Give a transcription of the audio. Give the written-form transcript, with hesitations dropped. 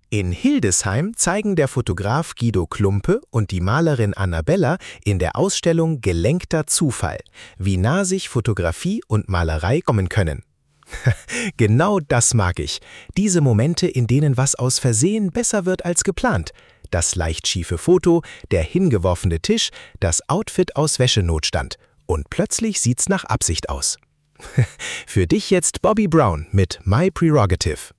In Hildesheim zeigen der Fotograf Guido Klumpe und die Malerin Annabella in der Ausstellung Gelenkter Zufall, wie nah sich Fotografie und Malerei kommen können. Genau das mag ich. Diese Momente, in denen was aus Versehen besser wird als geplant. Das leicht schiefe Foto, der hingeworfene Tisch, das Outfit aus Wäschenotstand. Und plötzlich sieht's nach Absicht aus. Für dich jetzt Bobby Brown mit My Prerogative.